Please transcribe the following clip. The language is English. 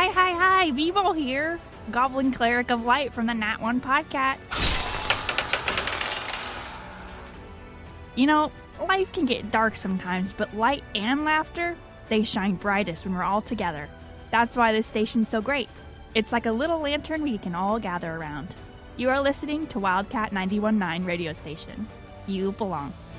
Hi, Vivo here, Goblin Cleric of Light from the Nat 1 podcast. You know, life can get dark sometimes, but light and laughter, they shine brightest when we're all together. That's why this station's so great. It's like a little lantern we can all gather around. You are listening to Wildcat 91.9 radio station. You belong.